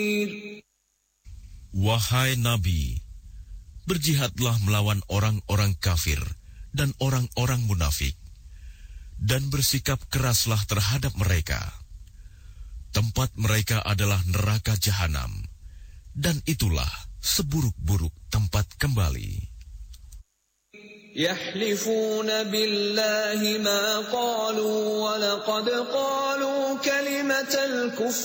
Wahai Nabi, berjihadlah melawan orang-orang kafir dan orang-orang munafik, dan bersikap keraslah terhadap mereka. Tempat mereka adalah neraka jahanam, dan itulah seburuk-buruk tempat kembali. يحلفون بالله ما قالوا ولقد قالوا كلمة الكفر